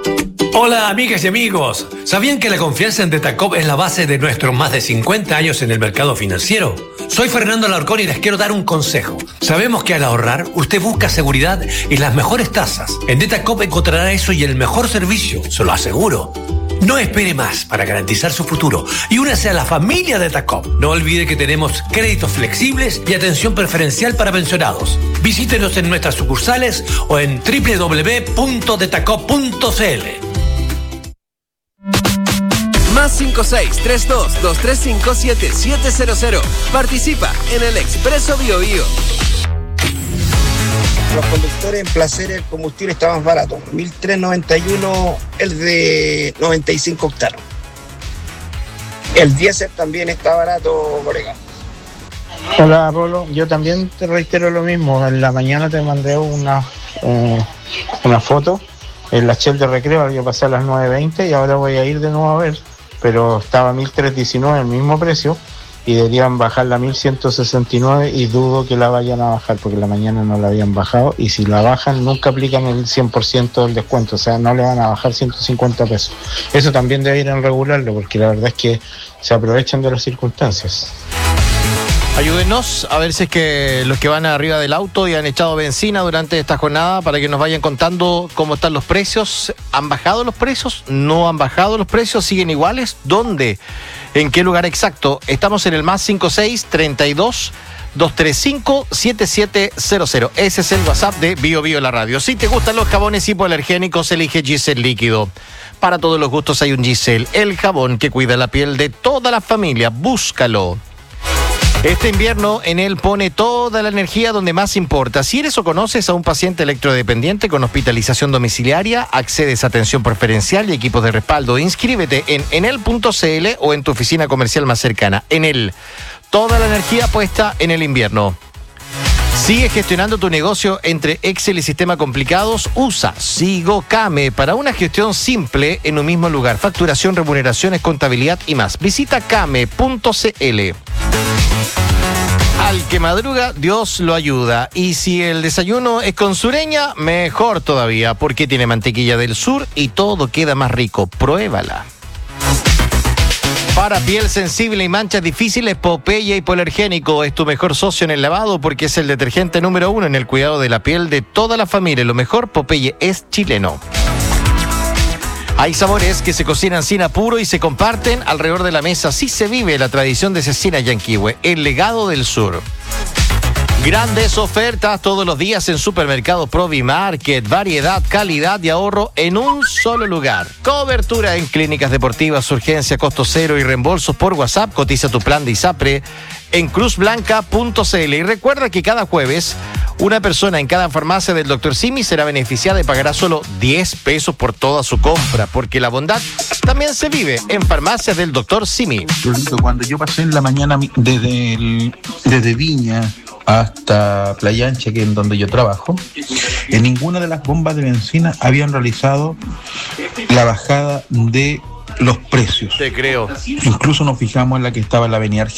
Hola amigas y amigos, ¿sabían que la confianza en Detacop es la base de nuestros más de 50 años en el mercado financiero? Soy Fernando Alarcón y les quiero dar un consejo. Sabemos que al ahorrar, usted busca seguridad y las mejores tasas. En Detacop encontrará eso y el mejor servicio, se lo aseguro. No espere más para garantizar su futuro y únase a la familia Detacop. No olvide que tenemos créditos flexibles y atención preferencial para pensionados. Visítenos en nuestras sucursales o en www.detacop.cl. Más 5632-235-7700. Participa en el Expreso Bio Bio. Los conductores en Placer el combustible está más barato, 1.391 el de 95 octanos. El diésel también está barato, colega. Hola Rolo, yo también te reitero lo mismo. En la mañana te mandé una foto en la Shell de Recreo, yo pasé a las 9:20 y ahora voy a ir de nuevo a ver, pero estaba 1.319 el mismo precio y deberían bajarla a 1.169 y dudo que la vayan a bajar porque la mañana no la habían bajado y si la bajan nunca aplican el 100% del descuento, o sea, no le van a bajar 150 pesos. Eso también deberían regularlo porque la verdad es que se aprovechan de las circunstancias. Ayúdenos a ver si es que los que van arriba del auto y han echado benzina durante esta jornada para que nos vayan contando cómo están los precios. ¿Han bajado los precios? ¿No han bajado los precios? ¿Siguen iguales? ¿Dónde? ¿En qué lugar exacto? Estamos en el más 5632-235-7700. Ese es el WhatsApp de Bio Bio la radio. Si te gustan los jabones hipoalergénicos, elige Gisel líquido. Para todos los gustos hay un Gisel, el jabón que cuida la piel de toda la familia. Búscalo. Este invierno Enel pone toda la energía donde más importa. Si eres o conoces a un paciente electrodependiente con hospitalización domiciliaria, accedes a atención preferencial y equipos de respaldo. Inscríbete en enel.cl o en tu oficina comercial más cercana. Enel, toda la energía puesta en el invierno. Sigue gestionando tu negocio entre Excel y sistema complicados. Usa SigoCame para una gestión simple en un mismo lugar. Facturación, remuneraciones, contabilidad y más. Visita came.cl. Al que madruga, Dios lo ayuda. Y si el desayuno es con sureña, mejor todavía, porque tiene mantequilla del sur y todo queda más rico. Pruébala. Para piel sensible y manchas difíciles, Popeye Hipoalergénico es tu mejor socio en el lavado porque es el detergente número 1 en el cuidado de la piel de toda la familia. Lo mejor, Popeye es chileno. Hay sabores que se cocinan sin apuro y se comparten alrededor de la mesa. Así se vive la tradición de Cecina Yanquihue, el legado del sur. Grandes ofertas todos los días en Supermercado Provimarket. Variedad, calidad y ahorro en un solo lugar. Cobertura en clínicas deportivas, urgencia, costo cero y reembolsos por WhatsApp. Cotiza tu plan de ISAPRE en cruzblanca.cl. Y recuerda que cada jueves una persona en cada farmacia del Dr. Simi será beneficiada y pagará solo 10 pesos por toda su compra, porque la bondad también se vive en farmacias del Dr. Simi. Cuando yo pasé en la mañana desde Viña hasta Playa Ancha, que es donde yo trabajo, en ninguna de las bombas de benzina habían realizado la bajada de los precios. Te creo. Incluso nos fijamos en la que estaba en la avenida